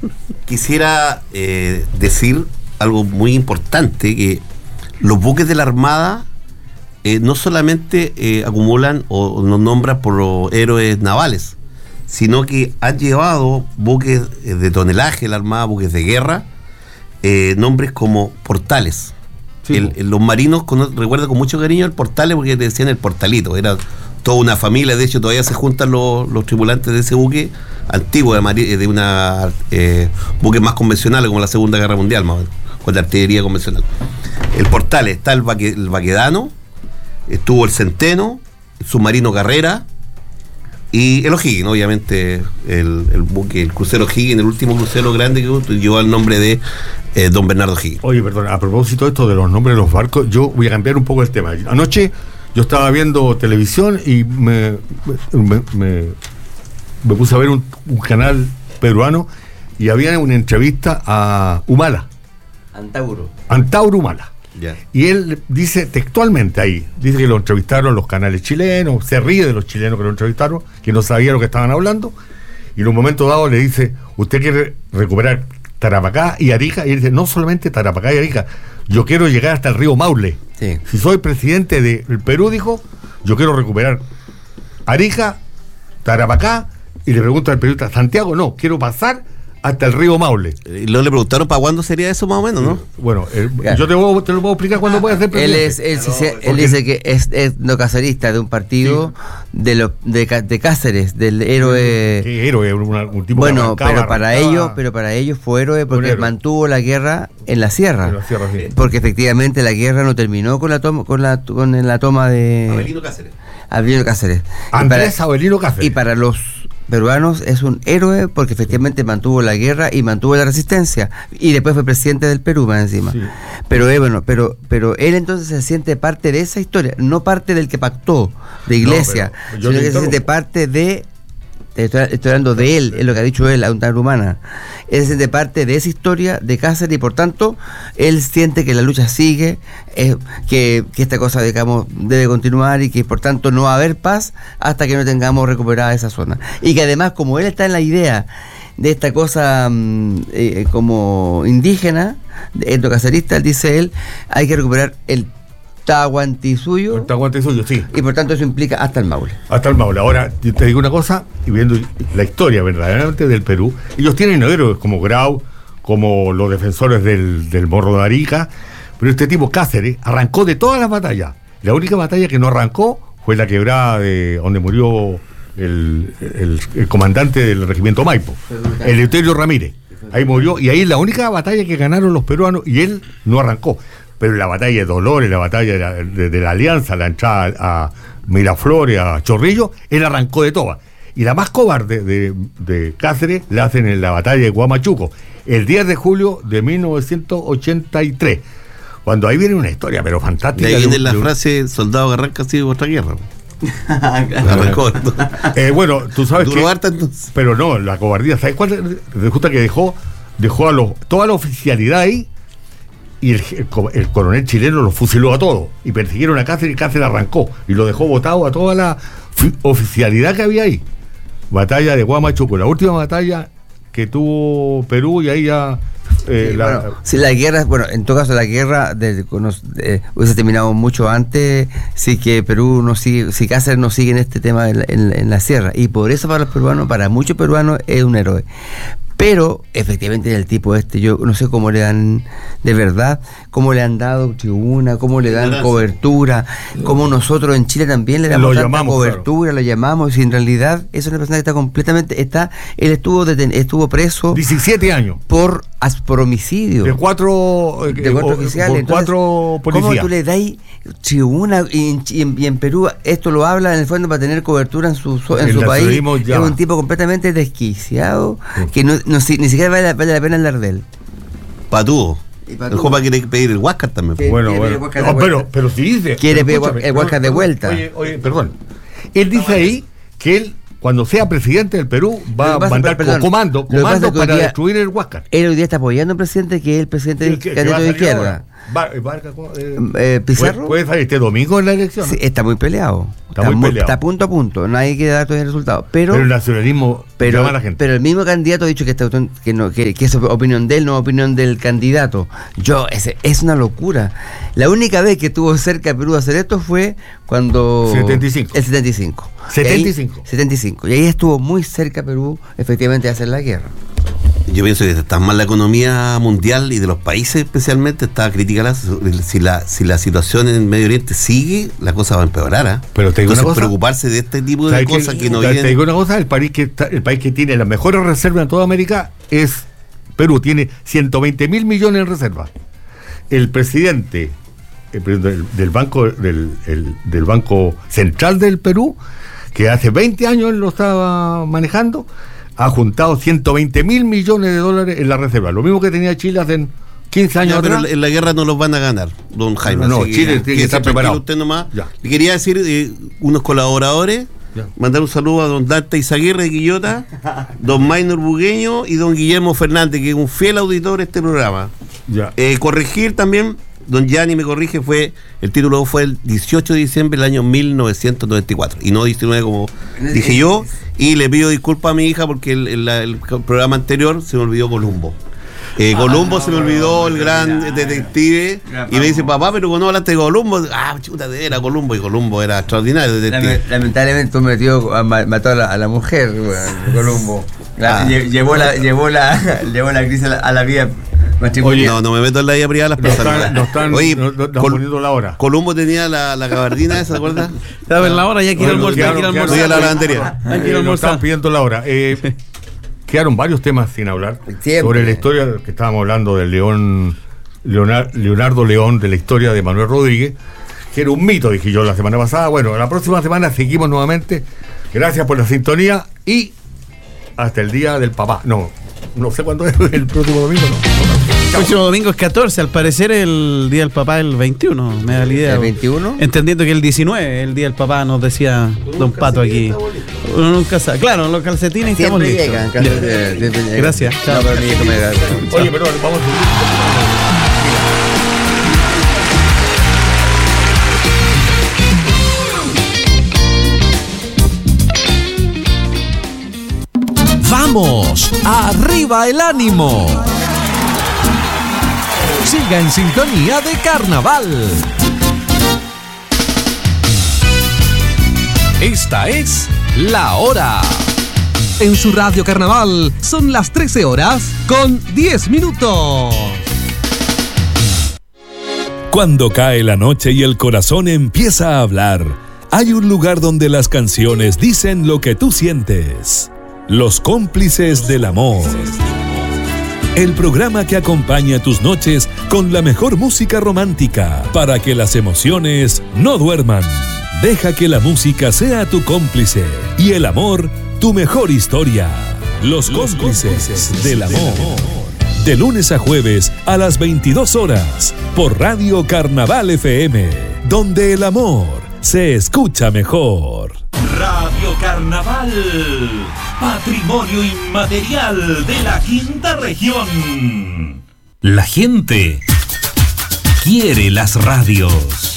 quisiera decir algo muy importante, que los buques de la Armada no solamente acumulan o nos nombran por los héroes navales, sino que han llevado buques de tonelaje, la Armada, buques de guerra, nombres como Portales. Sí. Los marinos recuerdan con mucho cariño el Portales porque le decían el Portalito, era toda una familia. De hecho todavía se juntan los tripulantes de ese buque antiguo, de una buques más convencionales como la Segunda Guerra Mundial, más con la artillería convencional. El Portales, está el Baquedano, estuvo el Centeno, el submarino Carrera y el O'Higgins, obviamente el buque, el crucero O'Higgins, el último crucero grande que llevó el nombre de don Bernardo O'Higgins. Oye, perdón, a propósito de esto de los nombres de los barcos, yo voy a cambiar un poco el tema. Anoche yo estaba viendo televisión y me puse a ver un canal peruano y había una entrevista a Humala. Antauro Humala. Yeah. Y él dice textualmente ahí, dice que lo entrevistaron los canales chilenos, se ríe de los chilenos que lo entrevistaron, que no sabían lo que estaban hablando, y en un momento dado le dice, ¿usted quiere recuperar Tarapacá y Arica? Y él dice, no solamente Tarapacá y Arica, yo quiero llegar hasta el río Maule. Sí. Si soy presidente del Perú, dijo, yo quiero recuperar Arica, Tarapacá, y le pregunta al periodista, Santiago, no, quiero pasar hasta el río Maule. Y luego le preguntaron para cuándo sería eso más o menos, ¿no? Bueno, yo te lo puedo explicar cuándo puede ser presidente. Él dice que es etnocacerista de un partido de Cáceres, del héroe. ¿Qué héroe? Un tipo bueno, pero para ellos fue héroe porque mantuvo la guerra en la sierra. Sí. Porque efectivamente la guerra no terminó con la toma de Avelino Cáceres. Andrés Avelino Cáceres. Y para los peruanos es un héroe porque efectivamente mantuvo la guerra y mantuvo la resistencia y después fue presidente del Perú más encima. Sí. Pero él entonces se siente parte de esa historia, no parte del que pactó de Iglesia, sino que se siente parte de, estoy hablando de él, es lo que ha dicho él, Antauro Humala. Él se siente parte de esa historia de Cáceres y por tanto él siente que la lucha sigue, que esta cosa, digamos, debe continuar y que por tanto no va a haber paz hasta que no tengamos recuperada esa zona. Y que además, como él está en la idea de esta cosa como indígena, etnocacerista, dice él, hay que recuperar el Tahuantinsuyo. Sí. Y por tanto eso implica hasta el Maule. Hasta el Maule. Ahora, yo te digo una cosa, y viendo la historia verdaderamente del Perú, ellos tienen héroes como Grau, como los defensores del Morro de Arica, pero este tipo Cáceres arrancó de todas las batallas. La única batalla que no arrancó fue la quebrada de donde murió el comandante del regimiento Maipo, Eleuterio Ramírez. Ahí murió, y ahí es la única batalla que ganaron los peruanos, y él no arrancó. Pero la batalla de Dolores, la batalla de la Alianza, la entrada a Miraflores, a Chorrillo, él arrancó de todas. Y la más cobarde de Cáceres la hacen en la batalla de Huamachuco, el 10 de julio de 1983. Cuando ahí viene una historia, pero fantástica. De ahí viene la frase, soldado que arranca así de otra guerra. Arrancó. Bueno, tú sabes que... entonces. Pero no, la cobardía, ¿sabes cuál? Resulta que dejó a toda la oficialidad ahí, y el coronel chileno los fusiló a todos y persiguieron a Cáceres, y Cáceres arrancó y lo dejó botado a toda la oficialidad que había ahí. Batalla de Huamachuco, la última batalla que tuvo Perú, y ahí ya la guerra, en todo caso la guerra hubiese terminado mucho antes si que Perú no sigue, si Cáceres no sigue en este tema en la sierra, y por eso para los peruanos, para muchos peruanos es un héroe. Pero efectivamente el tipo yo no sé cómo le dan, de verdad, cómo le han dado tribuna, cómo le dan cobertura, cómo nosotros en Chile también le damos tanta cobertura, lo llamamos, y en realidad es una persona que está completamente, él estuvo preso 17 años por homicidio de cuatro oficiales, por 4 policías. ¿Cómo tú le das tribuna? Y en Perú esto lo habla en el fondo para tener cobertura en su país. Es un tipo completamente desquiciado, que ni siquiera vale la pena hablar de él. Patúo. El Jopa quiere pedir el Huáscar también. Pero si dice... Quiere pedir el Huáscar de vuelta. Oye, perdón. Él dice ahí que él, cuando sea presidente del Perú, va a mandar comando para destruir el Huáscar. Él hoy día está apoyando al presidente, que es el presidente candidato de izquierda. Pizarro. ¿Puede salir este domingo en la elección? Sí, está muy peleado. Está punto a punto. No hay que dar todavía el resultado. Pero el nacionalismo llama a la gente. Pero el mismo candidato ha dicho que es opinión de él, no opinión del candidato. Es una locura. La única vez que estuvo cerca Perú de hacer esto fue cuando... 75. El 75. 75. Y ahí estuvo muy cerca Perú, efectivamente, de hacer la guerra. Yo pienso que está mal la economía mundial y de los países especialmente, está crítica. Si la situación en Medio Oriente sigue, la cosa va a empeorar. Pero te digo entonces, una cosa, preocuparse de este tipo de cosas que no vienen. Te digo una cosa, el país que tiene las mejores reservas en toda América es Perú. Tiene 120.000 millones en reservas. El presidente del Banco Central del Perú, que hace 20 años lo estaba manejando, ha juntado 120.000 millones de dólares en la reserva. Lo mismo que tenía Chile hace 15 años atrás. Pero en la guerra no los van a ganar, don Jaime. No, Chile tiene que estar preparado. Usted nomás. Ya. Le quería decir, unos colaboradores, mandar un saludo a don Dante Izaguirre de Quillota, don Maynor Bugueño y don Guillermo Fernández, que es un fiel auditor de este programa. Ya. Corregir también, don Gianni me corrige, el título fue el 18 de diciembre del año 1994 y no 19 como dije yo, y le pido disculpas a mi hija porque el programa anterior se me olvidó Columbo. Columbo se me olvidó, el gran detective, y me dice, papá, pero cuando hablaste de Columbo, chuta, era Columbo, y Columbo era extraordinario detective. Lamentablemente mató a la mujer, Columbo. Llevó la crisis a la vida. Oye, no me meto en la vida privada de las personas. No están poniendo la hora. Columbo tenía la gabardina esa, ¿te acuerdas? ¿Sabes la hora? Ya quiero almorzar. Voy a la lavandería. Nos están pidiendo la hora. Quedaron varios temas sin hablar. Siempre. Sobre la historia que estábamos hablando del Leonardo León, de la historia de Manuel Rodríguez, que era un mito, dije yo la semana pasada. Bueno, la próxima semana seguimos nuevamente. Gracias por la sintonía y hasta el Día del Papá. No sé cuándo es el próximo domingo, El próximo domingo es 14, al parecer el Día del Papá es el 21, me da la idea. ¿El 21? Entendiendo que el 19, el Día del Papá, nos decía don Pato aquí. Uno nunca sabe. Claro, los calcetines estamos listos. Siempre llegan. Gracias. Chao. No, pero mi hijo me da. Oye, perdón, vamos a seguir. ¡Vamos! ¡Arriba el ánimo! Siga en sintonía de Carnaval. Esta es La Hora. En su radio Carnaval son las 13 horas con 10 minutos. Cuando cae la noche y el corazón empieza a hablar, hay un lugar donde las canciones dicen lo que tú sientes. Los cómplices del amor. El programa que acompaña tus noches con la mejor música romántica para que las emociones no duerman. Deja que la música sea tu cómplice y el amor tu mejor historia. Los cómplices del amor. De lunes a jueves a las 22 horas por Radio Carnaval FM, donde el amor se escucha mejor. Radio Carnaval, patrimonio inmaterial de la Quinta Región. La gente quiere las radios.